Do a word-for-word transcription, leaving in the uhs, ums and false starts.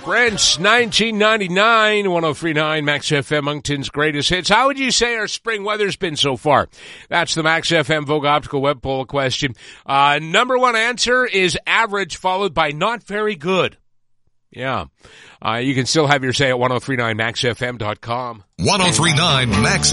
Prince, nineteen ninety-nine, one oh three point nine Max F M, Moncton's greatest hits. How would you say our spring weather's been so far? That's the Max F M Vogue Optical Web Poll question. Uh, number one answer is average, followed by not very good. Yeah. Uh, you can still have your say at ten thirty-nine max f m dot com. ten thirty-nine Max